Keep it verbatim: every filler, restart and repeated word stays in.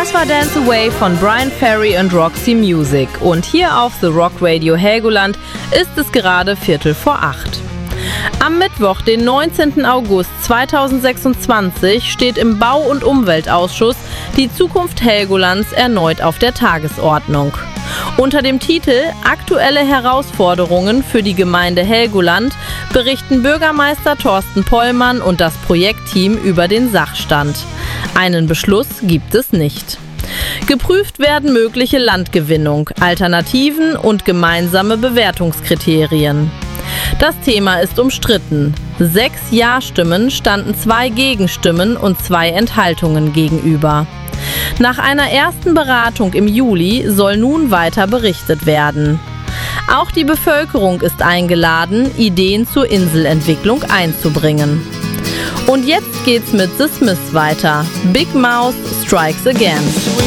Das war Dance Away von Bryan Ferry und Roxy Music. Und hier auf The Rock Radio Helgoland ist es gerade Viertel vor acht. Am Mittwoch, den neunzehnten August zweitausendsechsundzwanzig, steht im Bau- und Umweltausschuss die Zukunft Helgolands erneut auf der Tagesordnung. Unter dem Titel Aktuelle Herausforderungen für die Gemeinde Helgoland berichten Bürgermeister Thorsten Pollmann und das Projektteam über den Sachstand. Einen Beschluss gibt es nicht. Geprüft werden mögliche Landgewinnung, Alternativen und gemeinsame Bewertungskriterien. Das Thema ist umstritten. Sechs Ja-Stimmen standen zwei Gegenstimmen und zwei Enthaltungen gegenüber. Nach einer ersten Beratung im Juli soll nun weiter berichtet werden. Auch die Bevölkerung ist eingeladen, Ideen zur Inselentwicklung einzubringen. Und jetzt geht's mit The Smiths weiter. Big Mouth Strikes Again.